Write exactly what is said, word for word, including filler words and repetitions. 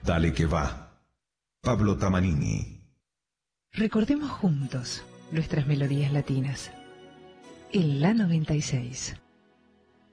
Dale que va. Pablo Tamanini. Recordemos juntos nuestras melodías latinas. En la noventa y seis.